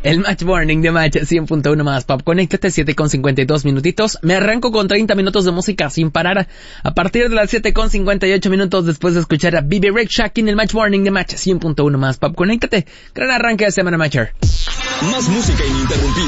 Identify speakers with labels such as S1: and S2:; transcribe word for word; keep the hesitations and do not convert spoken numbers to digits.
S1: El Match Morning de Match cien punto uno más Pop. Conéctate, siete con cincuenta y dos minutitos. Me arranco con treinta minutos de música sin parar. A partir de las siete con cincuenta y ocho minutos, después de escuchar a Bibi Rexha en el Match Morning de Match cien punto uno más Pop. Conéctate. Gran arranque de semana, Matcher.
S2: Más música ininterrumpida.